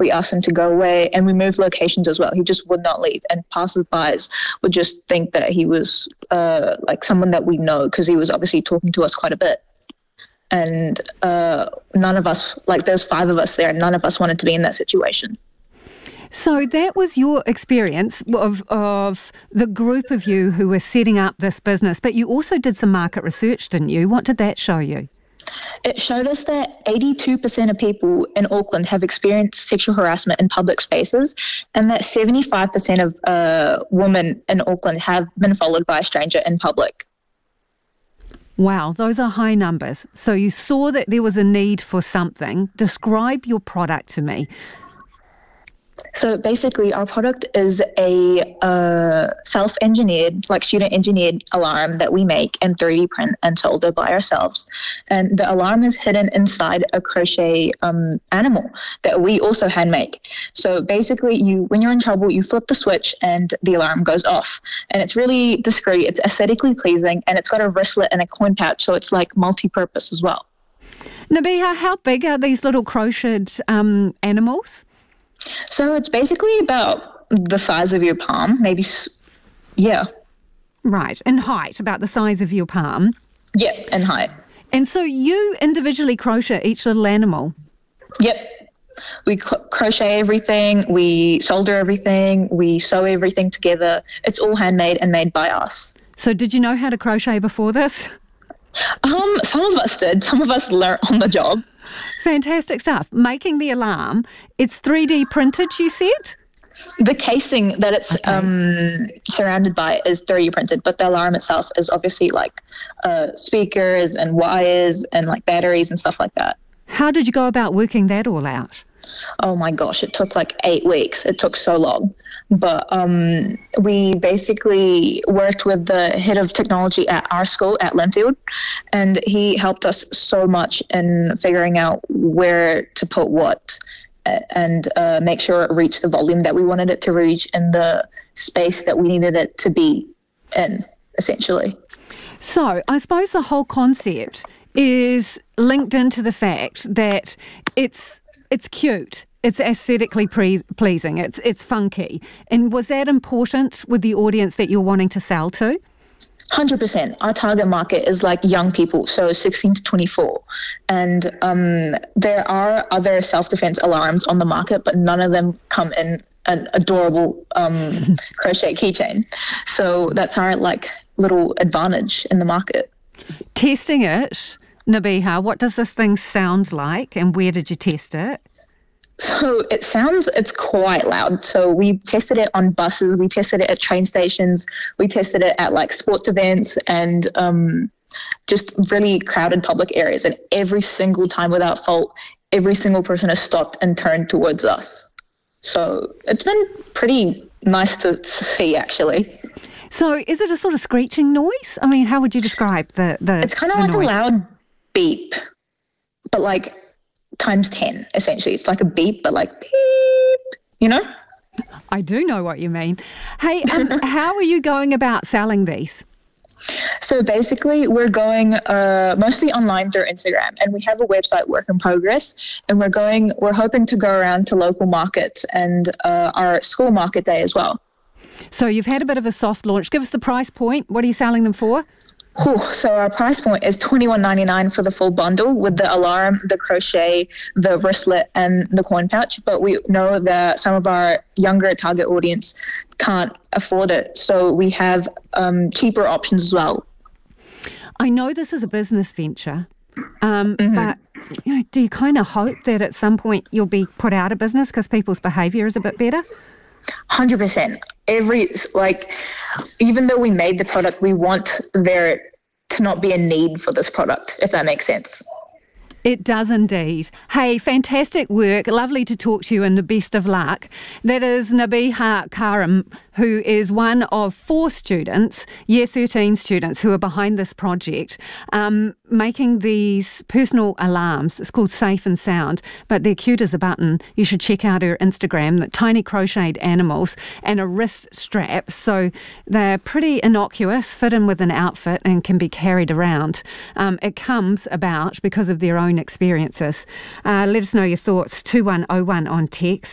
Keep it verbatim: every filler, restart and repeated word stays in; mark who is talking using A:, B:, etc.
A: We asked him to go away, and we moved locations as well. He just would not leave, and passersby would just think that he was uh, like someone that we know, because he was obviously talking to us quite a bit. And uh, none of us, like there's five of us there, and none of us wanted to be in that situation.
B: So that was your experience of of the group of you who were setting up this business, but you also did some market research, didn't you? What did that show you?
A: It showed us that eighty-two percent of people in Auckland have experienced sexual harassment in public spaces, and that seventy-five percent of uh, women in Auckland have been followed by a stranger in public.
B: Wow, those are high numbers. So you saw that there was a need for something. Describe your product to me.
A: So basically, our product is a uh, self-engineered, like student-engineered alarm that we make and three D print and solder by ourselves. And the alarm is hidden inside a crochet um, animal that we also hand make. So basically, you when you're in trouble, you flip the switch and the alarm goes off. And it's really discreet, it's aesthetically pleasing, and it's got a wristlet and a coin pouch, so it's like multi-purpose as well.
B: Nabiha, how big are these little crocheted um, animals?
A: So it's basically about the size of your palm, maybe, yeah.
B: Right, in height, about the size of your palm.
A: Yeah, in height.
B: And so you individually crochet each little animal?
A: Yep. We cl- crochet everything, we solder everything, we sew everything together. It's all handmade and made by us.
B: So did you know how to crochet before this?
A: Um, some of us did. Some of us learnt on the job.
B: Fantastic stuff. Making the alarm, it's three D printed, you said?
A: The casing that it's okay. um, surrounded by is three D printed, but the alarm itself is obviously like uh, speakers and wires and like batteries and stuff like that.
B: How did you go about working that all out?
A: Oh my gosh, it took like eight weeks. It took so long. But um, we basically worked with the head of technology at our school at Linfield, and he helped us so much in figuring out where to put what and uh, make sure it reached the volume that we wanted it to reach in the space that we needed it to be in, essentially.
B: So I suppose the whole concept is linked into the fact that it's it's cute. It's aesthetically pre- pleasing. It's it's funky. And was that important with the audience that you're wanting to sell to?
A: one hundred percent. Our target market is like young people, so sixteen to twenty-four. And um, there are other self-defense alarms on the market, but none of them come in an adorable um, crochet keychain. So that's our like little advantage in the market.
B: Testing it, Nabiha, what does this thing sound like, and where did you test it?
A: So it sounds, it's quite loud. So we tested it on buses, we tested it at train stations, we tested it at like sports events and um, just really crowded public areas. And every single time without fault, every single person has stopped and turned towards us. So it's been pretty nice to see, actually.
B: So is it a sort of screeching noise? I mean, how would you describe the, the
A: It's kind of like
B: noise?
A: a loud beep, but like times ten, essentially. It's like a beep, but like beep, you know?
B: I do know what you mean. Hey, um, how are you going about selling these?
A: So basically, we're going uh, mostly online through Instagram, and we have a website, Work in Progress, and we're going, we're hoping to go around to local markets and uh, our school market day as well.
B: So you've had a bit of a soft launch. Give us the price point. What are you selling them for?
A: Whew, so our price point is twenty-one ninety-nine for the full bundle with the alarm, the crochet, the wristlet, and the coin pouch. But we know that some of our younger target audience can't afford it. So we have um, cheaper options as well.
B: I know this is a business venture, um,
A: Mm-hmm.
B: but you know, do you kind of hope that at some point you'll be put out of business because people's behaviour is a bit better?
A: one hundred percent. Every, like, even though we made the product, we want there to not be a need for this product, if that makes sense.
B: It does indeed. Hey, fantastic work. Lovely to talk to you and the best of luck. That is Nabiha Karim, who is one of four students, year thirteen students, who are behind this project, um, making these personal alarms. It's called Safe and Sound, but they're cute as a button. You should check out her Instagram, the tiny crocheted animals and a wrist strap. So they're pretty innocuous, fit in with an outfit and can be carried around. Um, it comes about because of their own experiences. Uh, let us know your thoughts, two one oh one on text.